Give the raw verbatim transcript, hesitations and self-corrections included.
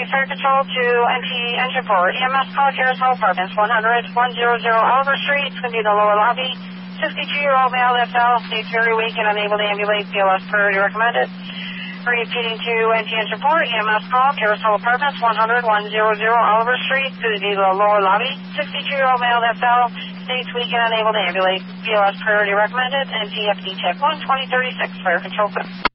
Fire Control to N T Engine four. E M S call, Carousel Apartments, one hundred, one hundred Oliver Street. It's going to be in the lower lobby. sixty-two-year-old male F L, states very weak and unable to ambulate. P L S priority recommended. Repeating to N T Engine four. E M S call, Carousel Apartments, one hundred, one hundred Oliver Street. It's going to be the lower lobby. sixty-two-year-old male F L, states weak and unable to ambulate. P L S priority recommended. N T F D check one, twenty thirty-six, Fire Control.